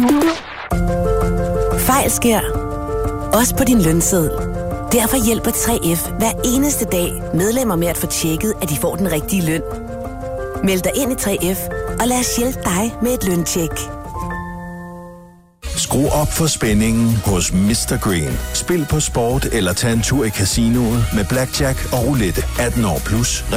Fejl sker. Også på din lønseddel. Derfor hjælper 3F hver eneste dag medlemmer med at få tjekket, at de får den rigtige løn. Meld dig ind i 3F, og lad os hjælpe dig med et løntjek. Skru op for spændingen hos Mr. Green. Spil på sport eller tag en tur i casinoet med blackjack og roulette. 18 år plus.